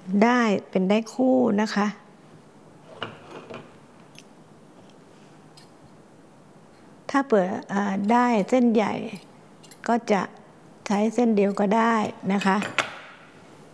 ได้เป็นได้คู่นะคะถ้าเปิดได้เส้นใหญ่ก็จะใช้เส้นเดียวก็ได้นะคะ